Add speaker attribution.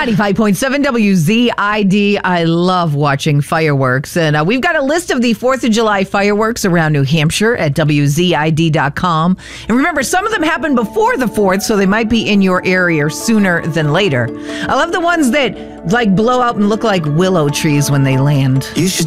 Speaker 1: 95.7 WZID. I love watching fireworks. And we've got a list of the 4th of July fireworks around New Hampshire at WZID.com. And remember, some of them happen before the 4th, so they might be in your area sooner than later. I love the ones that blow out and look like willow trees when they land.
Speaker 2: You should